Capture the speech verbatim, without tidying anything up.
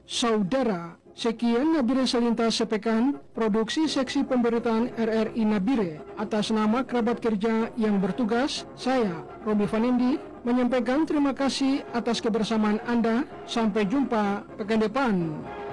Saudara, sekian Nabire Selintas Sepekan, produksi seksi pemberitaan R R I Nabire. Atas nama kerabat kerja yang bertugas, saya, Robi Vanindi, menyampaikan terima kasih atas kebersamaan Anda. Sampai jumpa pekan depan.